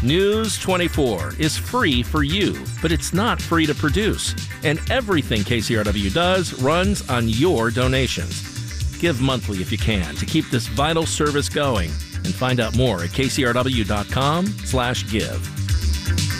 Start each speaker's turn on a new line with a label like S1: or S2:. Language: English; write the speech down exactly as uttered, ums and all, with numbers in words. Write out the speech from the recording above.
S1: News twenty-four is free for you, but it's not free to produce. And everything K C R W does runs on your donations. Give monthly if you can to keep this vital service going. And find out more at k c r w dot com slash give.